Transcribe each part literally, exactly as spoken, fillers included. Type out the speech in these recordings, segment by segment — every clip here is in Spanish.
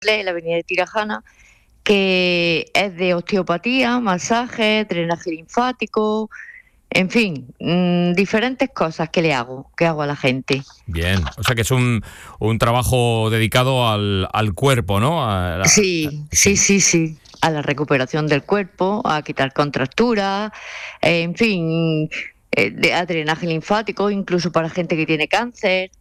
en la avenida de Tirajana, que es de osteopatía, masaje, drenaje linfático, en fin, mmm, diferentes cosas que le hago, que hago a la gente. Bien, o sea que es un, un trabajo dedicado al, al cuerpo, ¿no? A la, Sí, sí, sí, sí, a la recuperación del cuerpo, a quitar contracturas, eh, en fin, eh, de, a drenaje linfático, incluso para gente que tiene cáncer.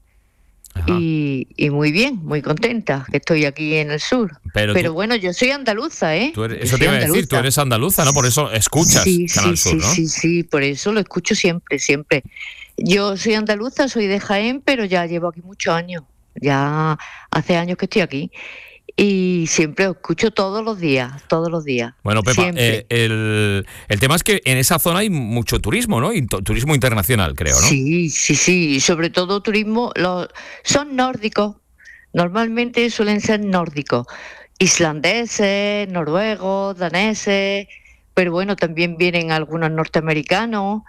Y, y muy bien, muy contenta que estoy aquí en el sur. Pero, Pero tú, bueno, yo soy andaluza, ¿eh? tú eres, Yo eso soy te iba a andaluza. decir, tú eres andaluza, ¿no? Por eso escuchas sí, Canal sí, Sur, sí, ¿no? Sí, sí, por eso lo escucho siempre, siempre. Yo soy andaluza, soy de Jaén, pero ya llevo aquí muchos años. Ya hace años que estoy aquí. Y siempre lo escucho todos los días, todos los días. Bueno, Pepa, siempre. eh, el, el tema es que en esa zona hay mucho turismo, ¿no? Y turismo internacional, creo, ¿no? Sí, sí, sí. Sobre todo turismo, los, son nórdicos. Normalmente suelen ser nórdicos. Islandeses, noruegos, daneses. Pero bueno, también vienen algunos norteamericanos.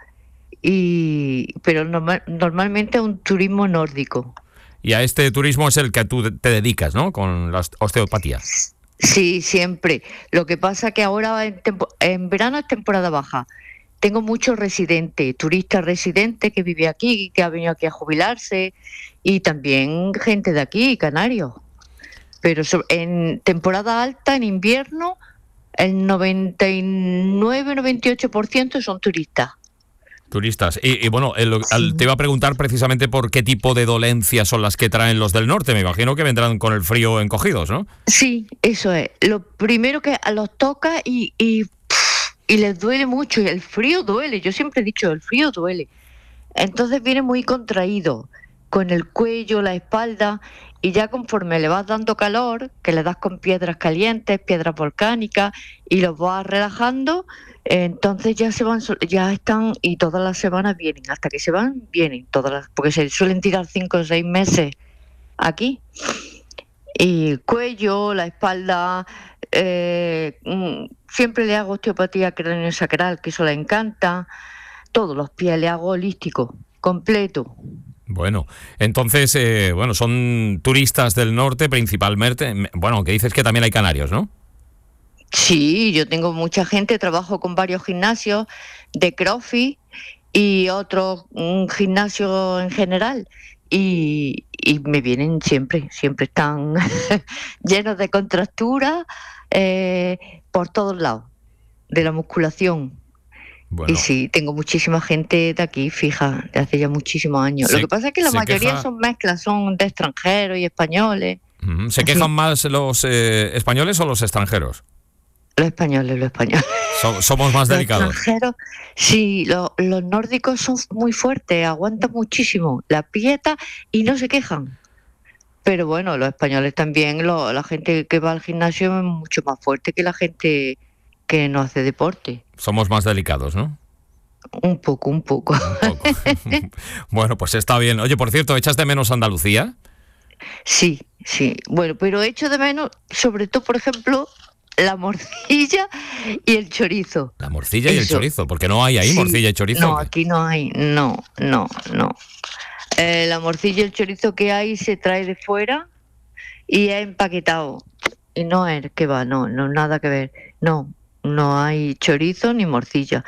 Y, pero normal, normalmente un turismo nórdico. Y a este turismo es el que tú te dedicas, ¿no? Con la osteopatía. Sí, siempre. Lo que pasa que ahora en, tempo, en verano es temporada baja. Tengo muchos residentes, turistas residentes que vive aquí, que ha venido aquí a jubilarse, y también gente de aquí, canarios. Pero en temporada alta, en invierno, el noventa y nueve noventa y ocho por ciento son turistas. Turistas. Y, y bueno, el, el, te iba a preguntar precisamente por qué tipo de dolencias son las que traen los del norte. Me imagino que vendrán con el frío encogidos, ¿no? Sí, eso es. Lo primero que los toca y, y, y les duele mucho. Y el frío duele. Yo siempre he dicho, el frío duele. Entonces viene muy contraído, con el cuello, la espalda, y ya conforme le vas dando calor, que le das con piedras calientes, piedras volcánicas, y los vas relajando, entonces ya se van, ya están, y todas las semanas vienen, hasta que se van, vienen todas las, porque se suelen tirar cinco o seis meses aquí. Y el cuello, la espalda, eh, siempre le hago osteopatía craneosacral, que eso le encanta. Todos los pies le hago holístico, completo. Bueno, entonces, eh, bueno, son turistas del norte principalmente. Bueno, que dices que también hay canarios, ¿no? Sí, yo tengo mucha gente, trabajo con varios gimnasios de CrossFit y otros un gimnasio en general. Y, y me vienen siempre, siempre están llenos de contracturas eh, por todos lados, de la musculación. Bueno. Y sí, tengo muchísima gente de aquí, fija, de hace ya muchísimos años. Se, Lo que pasa es que la mayoría queja... son mezclas, son de extranjeros y españoles. Mm, ¿Se quejan así. más los eh, españoles o los extranjeros? Los españoles, los españoles. So, somos más los delicados. Extranjeros, sí, lo, los nórdicos son muy fuertes, aguantan muchísimo la prieta y no se quejan. Pero bueno, los españoles también, lo, la gente que va al gimnasio es mucho más fuerte que la gente que no hace deporte. Somos más delicados, ¿no? Un poco, un poco. Un poco. Bueno, pues está bien. Oye, por cierto, ¿echas de menos Andalucía? Sí, sí. Bueno, pero echo de menos, sobre todo, por ejemplo, la morcilla y el chorizo. La morcilla Eso. y el chorizo, porque no hay ahí sí. morcilla y chorizo. No, aquí no hay, no, no, no. Eh, la morcilla y el chorizo que hay se trae de fuera y es empaquetado. Y no es que va, no, no, nada que ver. No, no hay chorizo ni morcilla.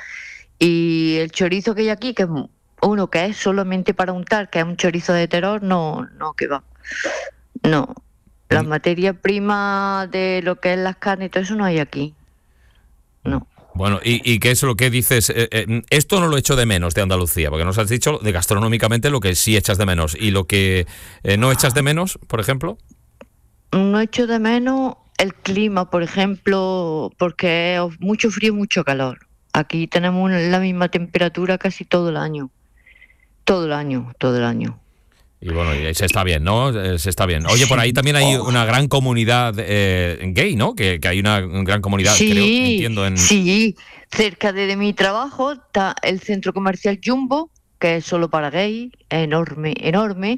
Y el chorizo que hay aquí, que es uno que es solamente para untar, que es un chorizo de terror, no, no, que va. No. Las materias primas de lo que es las carnes y todo eso no hay aquí. No. Bueno, ¿y, y qué es lo que dices? Eh, eh, esto no lo echo de menos de Andalucía, porque nos has dicho de gastronómicamente lo que sí echas de menos. ¿Y lo que eh, no echas de menos, por ejemplo? No echo de menos el clima, por ejemplo, porque es mucho frío, mucho calor. Aquí tenemos la misma temperatura casi todo el año. Todo el año, todo el año. Y bueno, y se está bien, ¿no? Se está bien. Oye, por ahí también hay una gran comunidad eh, gay, ¿no? Que, que hay una gran comunidad, sí, creo, entiendo. En... Sí, cerca de, de mi trabajo está el centro comercial Jumbo, que es solo para gay, enorme, enorme,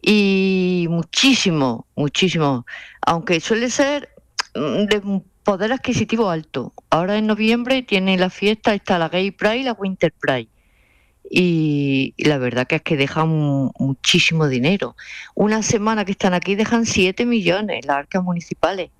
y muchísimo, muchísimo. Aunque suele ser de poder adquisitivo alto. Ahora en noviembre tiene la fiesta, está la Gay Pride y la Winter Pride. y, y la verdad que es que dejan muchísimo dinero. Una semana que están aquí dejan siete millones las arcas municipales.